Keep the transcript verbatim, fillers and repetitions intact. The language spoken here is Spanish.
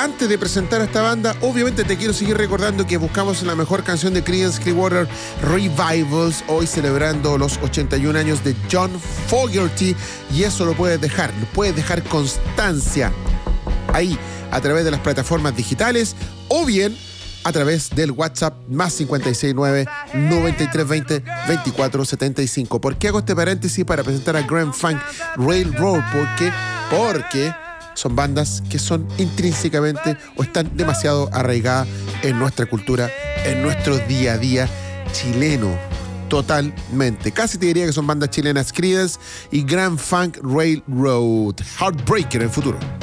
antes de presentar a esta banda, obviamente te quiero seguir recordando que buscamos la mejor canción de Creedence Clearwater Revivals, hoy celebrando los ochenta y un años de John Fogerty, y eso lo puedes dejar, lo puedes dejar constancia ahí a través de las plataformas digitales o bien a través del WhatsApp más cinco seis nueve, nueve tres dos cero, veinticuatro setenta y cinco. ¿Por qué hago este paréntesis para presentar a Grand Funk Railroad? Porque, porque son bandas que son intrínsecamente o están demasiado arraigadas en nuestra cultura, en nuestro día a día chileno. Totalmente. Casi te diría que son bandas chilenas, Creedence y Grand Funk Railroad. Heartbreaker en el futuro.